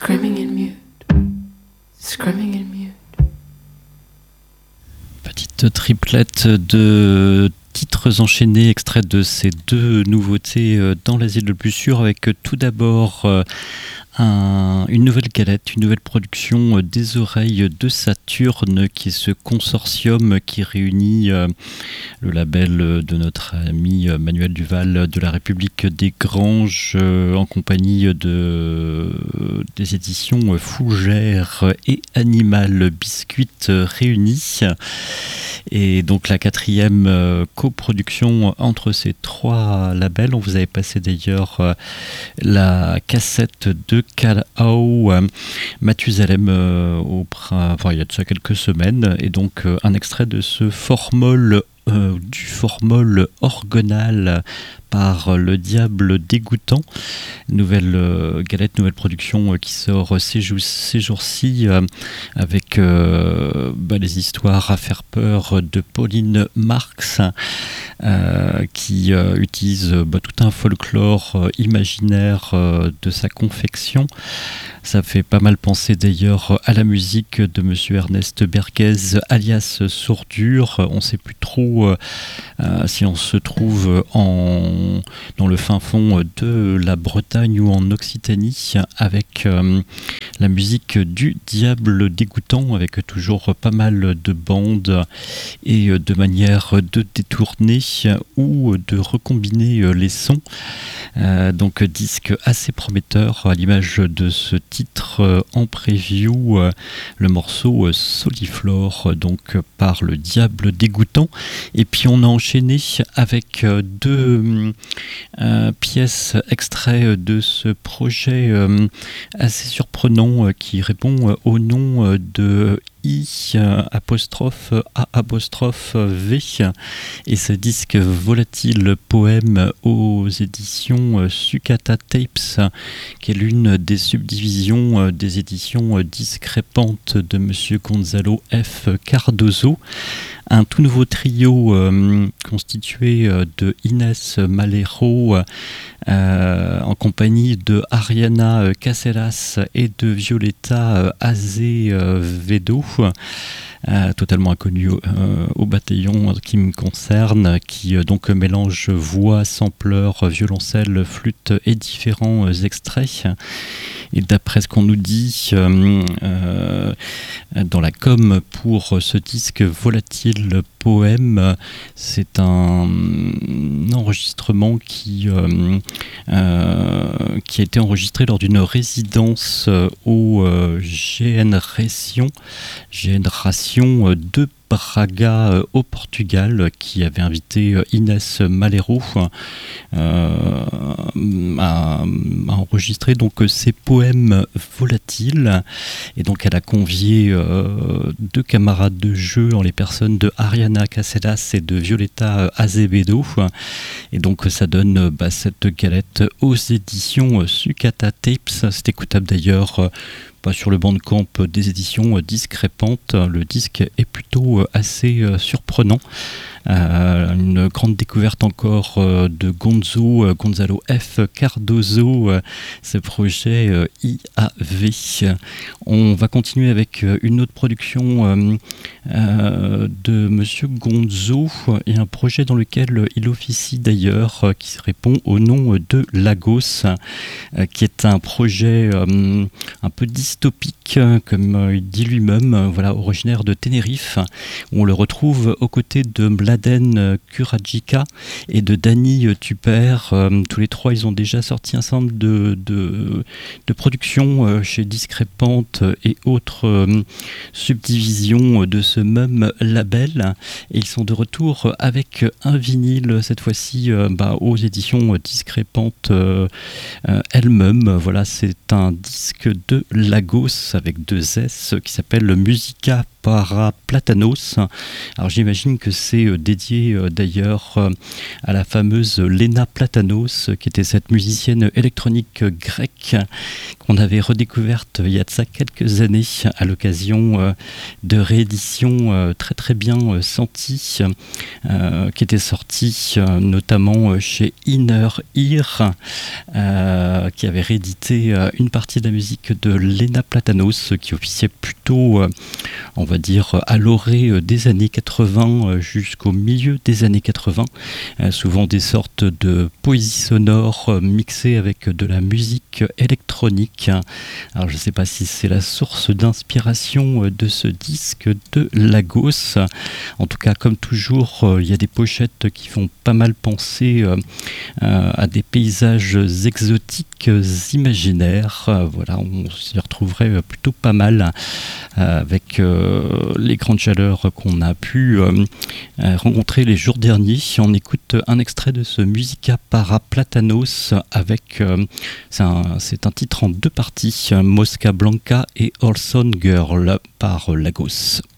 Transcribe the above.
Screaming in mute, screaming in mute. Petite triplette de titres enchaînés extraits de ces deux nouveautés dans l'asile le plus sûr, avec tout d'abord une nouvelle galette, une nouvelle production des oreilles de Saturne, qui est ce consortium qui réunit le label de notre ami Manuel Duval de la République des Granges en compagnie des éditions Fougère et Animal Biscuit réunis. Et donc la quatrième coproduction entre ces trois labels. On vous avait passé d'ailleurs la cassette de Calao Mathusalem il y a de ça quelques semaines, et donc un extrait de ce formol du formol orgonal par le diable dégoûtant, nouvelle galette, nouvelle production qui sort ces jours-ci avec les histoires à faire peur de Pauline Marx, qui utilise tout un folklore imaginaire de sa confection. Ça fait pas mal penser d'ailleurs à la musique de Monsieur Ernest Berguez, alias Sourdure. On ne sait plus trop si on se trouve dans le fin fond de la Bretagne ou en Occitanie, avec la musique du diable dégoûtant, avec toujours pas mal de bandes et de manières de détourner ou de recombiner les sons. Donc disque assez prometteur, à l'image de ce titre en preview, le morceau Soliflore, donc par le diable dégoûtant. Et puis on a enchaîné avec deux pièces extraits de ce projet assez surprenant qui répond au nom de I''A''V, et ce disque volatile poème aux éditions Sucata Tapes, qui est l'une des subdivisions des éditions discrépantes de Monsieur Gonzalo F. Cardozo. Un tout nouveau trio constitué de Inès Malero en compagnie de Ariana Casellas et de Violetta Azevedo, totalement inconnu au bataillon qui me concerne, qui donc mélange voix, sampleur, violoncelle, flûte et différents extraits. Et d'après ce qu'on nous dit dans la com pour ce disque volatile poème, c'est un enregistrement qui a été enregistré lors d'une résidence au Génération de Braga au Portugal, qui avait invité Inès Malero à enregistrer donc ces poèmes volatiles. Et donc elle a convié deux camarades de jeu en les personnes de Ariana Casellas et de Violetta Azevedo, et donc ça donne cette galette aux éditions Sucata Tapes. C'est écoutable d'ailleurs sur le Bandcamp des éditions discrépantes. Le disque est plutôt assez surprenant. Une grande découverte encore de Gonzalo F. Cardozo, ce projet IAV. On va continuer avec une autre production de Monsieur Gonzo, et un projet dans lequel il officie d'ailleurs, qui répond au nom de Lagos, qui est un projet un peu dystopique, comme il dit lui-même, originaire de Tenerife, où on le retrouve aux côtés de Mladen Kurajica et de Danny Tupper. Tous les trois, ils ont déjà sorti un certain nombre de productions chez Discrépante et autres subdivisions de ce même label. Et ils sont de retour avec un vinyle, cette fois-ci aux éditions Discrépantes elles-mêmes. Voilà, c'est un disque de Lagos avec deux S qui s'appelle Musica para Platanos. Alors j'imagine que c'est dédié d'ailleurs à la fameuse Lena Platanos, qui était cette musicienne électronique grecque qu'on avait redécouverte il y a de ça quelques années à l'occasion de rééditions très très bien senties qui étaient sorties notamment chez Inner Ear, qui avait réédité une partie de la musique de Lena Platanos, qui officiait plutôt, on va dire, à l'orée des années 80 jusqu'au milieu des années 80, souvent des sortes de poésie sonore mixée avec de la musique électronique. Alors je ne sais pas si c'est la source d'inspiration de ce disque de Lagos. En tout cas, comme toujours, il y a des pochettes qui font pas mal penser à des paysages exotiques imaginaires. Voilà, on s'y retrouverait plutôt pas mal avec les grandes chaleurs qu'on a pu rencontrer les jours derniers. On écoute un extrait de ce Musica para Platanos avec, c'est un titre en deux parties, Mosca Blanca et Olson Girl par Lagos.